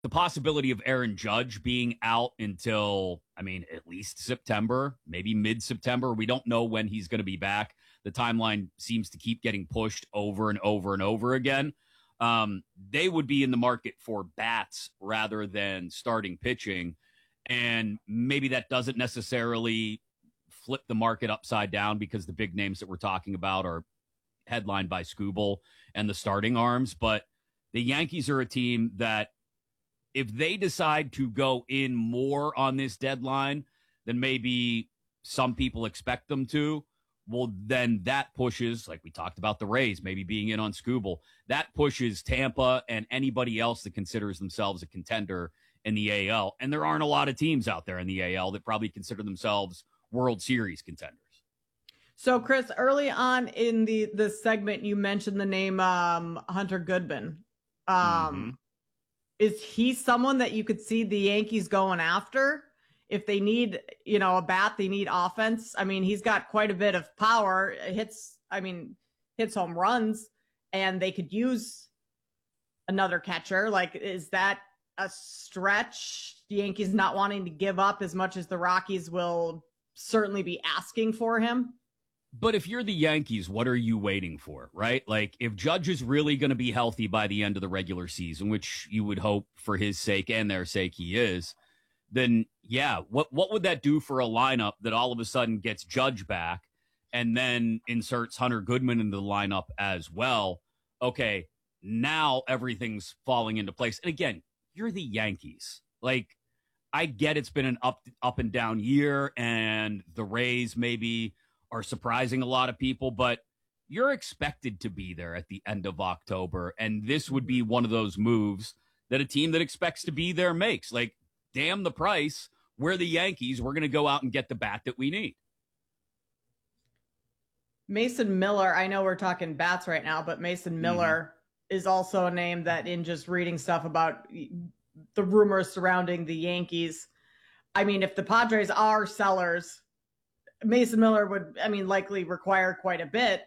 the possibility of Aaron Judge being out until, at least September, maybe mid-September. We don't know when he's going to be back. The timeline seems to keep getting pushed over and over and over again. They would be in the market for bats rather than starting pitching. And maybe that doesn't necessarily flip the market upside down because the big names that we're talking about are headlined by Skubal and the starting arms. But the Yankees are a team that if they decide to go in more on this deadline than maybe some people expect them to, well, then that pushes, like we talked about the Rays maybe being in on Skubal, that pushes Tampa and anybody else that considers themselves a contender in the AL. And there aren't a lot of teams out there in the AL that probably consider themselves World Series contenders. So, Chris, early on in the segment, you mentioned the name Hunter Goodman. Is he someone that you could see the Yankees going after? If they need, a bat, they need offense. He's got quite a bit of power, hits home runs, and they could use another catcher. Like, is that a stretch? The Yankees not wanting to give up as much as the Rockies will certainly be asking for him. But if you're the Yankees, what are you waiting for, right? Like, if Judge is really going to be healthy by the end of the regular season, which you would hope for his sake and their sake he is, then, yeah, what would that do for a lineup that all of a sudden gets Judge back and then inserts Hunter Goodman into the lineup as well? Okay, now everything's falling into place. And again, you're the Yankees. Like, I get it's been an up and down year, and the Rays maybe are surprising a lot of people, but you're expected to be there at the end of October. And this would be one of those moves that a team that expects to be there makes. Like, damn the price. We're the Yankees. We're going to go out and get the bat that we need. Mason Miller, I know we're talking bats right now, but Mason Miller is also a name that, in just reading stuff about the rumors surrounding the Yankees, if the Padres are sellers, Mason Miller would, likely require quite a bit,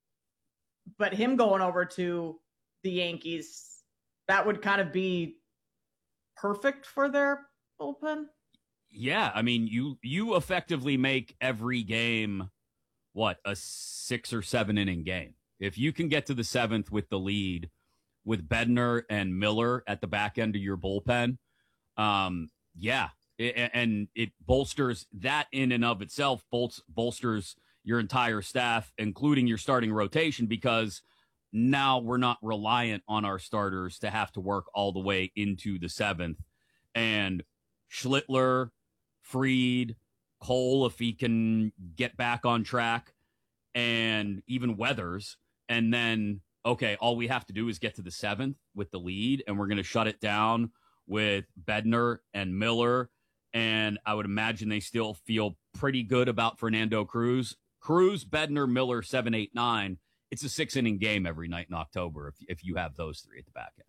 but him going over to the Yankees, that would kind of be perfect for their bullpen. Yeah, you effectively make every game, a 6 or 7 inning game. If you can get to the 7th with the lead, with Bednar and Miller at the back end of your bullpen, yeah. And it bolsters that in and of itself, bolsters your entire staff, including your starting rotation, because now we're not reliant on our starters to have to work all the way into the 7th. And Schlittler, Fried, Cole, if he can get back on track, and even Weathers. And then, okay, all we have to do is get to the 7th with the lead, and we're going to shut it down with Bednar and Miller. And I would imagine they still feel pretty good about Fernando Cruz. Bednar, Miller, 7, 8, 9. It's a 6-inning game every night in October if you have those three at the back end.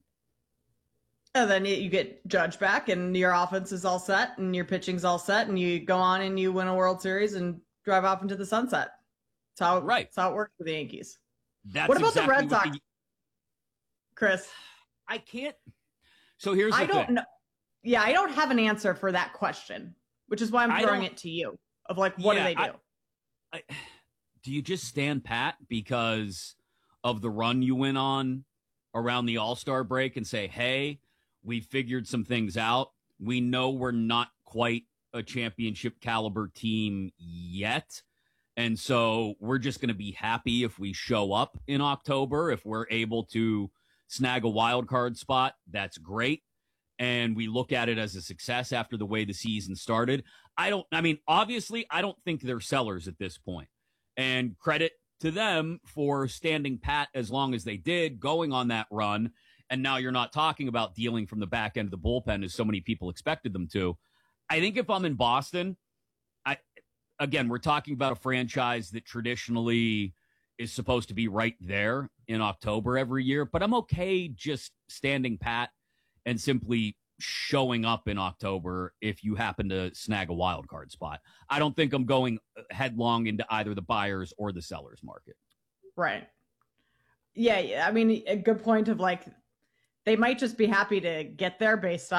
And then you get Judge back, and your offense is all set, and your pitching's all set, and you go on and you win a World Series and drive off into the sunset. That's how it works for the Yankees. What about the Red Sox, Chris? I can't. So here's the thing. I don't know. Yeah, I don't have an answer for that question, which is why I'm throwing it to you. Of what do they do? Do you just stand pat because of the run you went on around the All-Star break and say, hey, we figured some things out. We know we're not quite a championship caliber team yet. And so we're just going to be happy if we show up in October. If we're able to snag a wild card spot, that's great. And we look at it as a success after the way the season started. Obviously, I don't think they're sellers at this point. And credit to them for standing pat as long as they did, going on that run. And now you're not talking about dealing from the back end of the bullpen as so many people expected them to. I think if I'm in Boston, we're talking about a franchise that traditionally is supposed to be right there in October every year, but I'm okay just standing pat and simply showing up in October if you happen to snag a wild card spot. I don't think I'm going headlong into either the buyers or the sellers market. Right. Yeah. A good point of they might just be happy to get there based